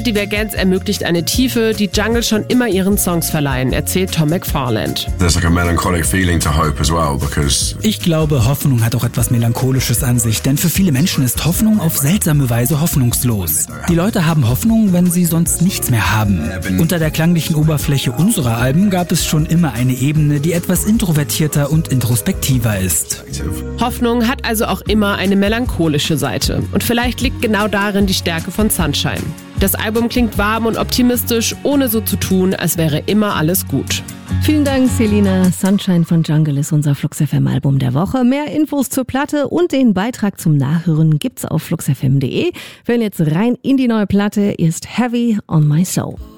Diese Divergenz ermöglicht eine Tiefe, die Jungle schon immer ihren Songs verleihen, erzählt Tom McFarland. There's like a melancholic feeling to hope as well, because ich glaube, Hoffnung hat auch etwas Melancholisches an sich, denn für viele Menschen ist Hoffnung auf seltsame Weise hoffnungslos. Die Leute haben Hoffnung, wenn sie sonst nichts mehr haben. Unter der klanglichen Oberfläche unserer Alben gab es schon immer eine Ebene, die etwas introvertierter und introspektiver ist. Hoffnung hat also auch immer eine melancholische Seite. Und vielleicht liegt genau darin die Stärke von Sunshine. Das Album klingt warm und optimistisch, ohne so zu tun, als wäre immer alles gut. Vielen Dank, Selina. Sunshine von Jungle ist unser Flux FM Album der Woche. Mehr Infos zur Platte und den Beitrag zum Nachhören gibt's auf fluxfm.de. Wir hören jetzt rein in die neue Platte. Hier ist Heavy on My Soul.